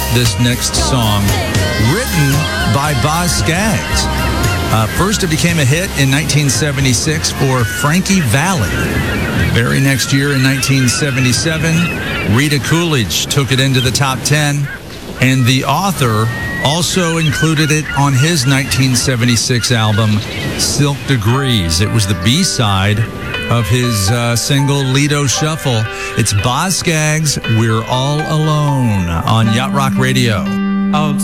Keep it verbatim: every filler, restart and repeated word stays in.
this next song, written by Boz Scaggs. Uh, first, it became a hit in nineteen seventy-six for Frankie Valli. Very next year in nineteen seventy-seven, Rita Coolidge took it into the top ten, and the author also included it on his nineteen seventy-six album, Silk Degrees. It was the B-side of his uh, single, Lido Shuffle. It's Boz Scaggs, We're All Alone, on Yacht Rock Radio. Oh.